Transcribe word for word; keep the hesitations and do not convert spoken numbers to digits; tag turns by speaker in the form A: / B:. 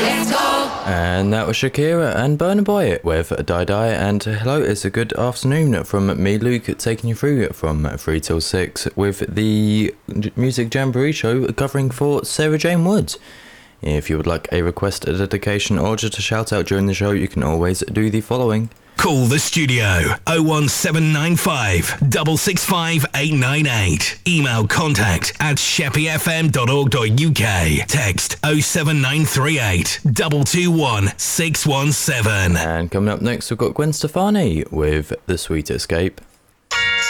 A: And that was Shakira and Burna Boy with Die Die. And hello, it's a good afternoon from me, Luke, taking you through from three till six with the Music Jamboree show covering for Sarah Jane Wood. If you would like a request, a dedication, or just a shout out during the show, you can always do the following.
B: Call the studio oh one seven nine five, six six five, eight nine eight. Email contact at sheppy f m dot org dot u k. Text oh seven nine three eight, two two one, six one seven.
A: And coming up next, we've got Gwen Stefani with The Sweet Escape.